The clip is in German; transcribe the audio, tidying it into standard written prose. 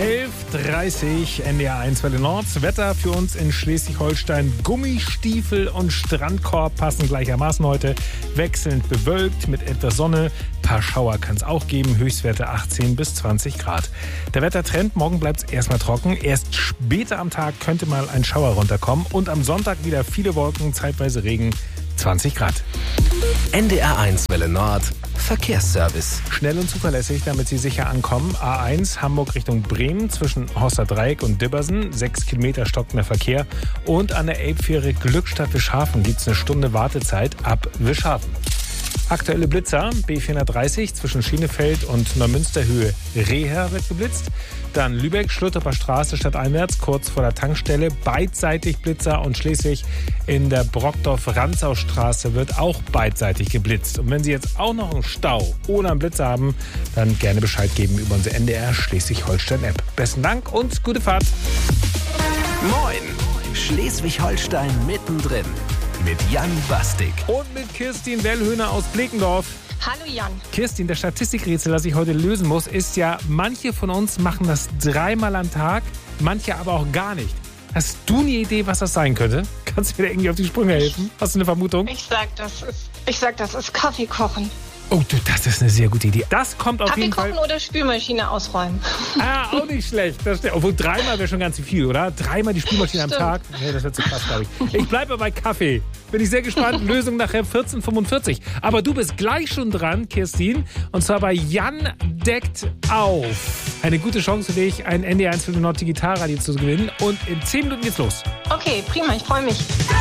11.30 NDR 1 Welle Nord. Wetter für uns in Schleswig-Holstein. Gummistiefel und Strandkorb passen gleichermaßen heute. Wechselnd bewölkt mit etwas Sonne. Ein paar Schauer kann es auch geben. Höchstwerte 18 bis 20 Grad. Der Wettertrend, morgen bleibt es erstmal trocken. Erst später am Tag könnte mal ein Schauer runterkommen. Und am Sonntag wieder viele Wolken, zeitweise Regen. 20 Grad. NDR 1 Welle Nord. Verkehrsservice. Schnell und zuverlässig, damit Sie sicher ankommen. A1 Hamburg Richtung Bremen zwischen Horster Dreieck und Dibbersen. 6 Kilometer stockender Verkehr. Und an der Elbfähre Glückstadt-Wischhafen gibt es eine Stunde Wartezeit ab Wischhafen. Aktuelle Blitzer, B430 zwischen Schienefeld und Neumünsterhöhe Reher wird geblitzt. Dann Lübeck, Schlütterper Straße stadteinwärts, kurz vor der Tankstelle, beidseitig Blitzer. Und schließlich in der Brockdorf-Ranzau-Straße wird auch beidseitig geblitzt. Und wenn Sie jetzt auch noch einen Stau oder einen Blitzer haben, dann gerne Bescheid geben über unsere NDR Schleswig-Holstein-App. Besten Dank und gute Fahrt. Moin! Schleswig-Holstein mittendrin. Mit Jan Bastik. Und mit Kirstin Wellhöhner aus Bлекendorf. Hallo Jan. Kirstin, das Statistikrätsel, das ich heute lösen muss, ist ja, manche von uns machen das 3-mal am Tag, manche aber auch gar nicht. Hast du eine Idee, was das sein könnte? Kannst du mir da irgendwie auf die Sprünge helfen? Hast du eine Vermutung? Ich sag, das ist Kaffee kochen. Oh, du, das ist eine sehr gute Idee. Das kommt auf Kaffee jeden Fall. kochen oder Spülmaschine ausräumen. Auch nicht schlecht. Das stimmt. Obwohl 3-mal wäre schon ganz viel, oder? 3-mal die Spülmaschine am Tag. Nee, das wird zu krass, glaube ich. Ich bleibe bei Kaffee. Bin ich sehr gespannt. Lösung nachher 14:45. Aber du bist gleich schon dran, Kirstin. Und zwar bei Jan deckt auf. Eine gute Chance für dich, ein NDR 1 Welle Nord Digitalradio zu gewinnen. Und in 10 Minuten geht's los. Okay, prima, ich freue mich.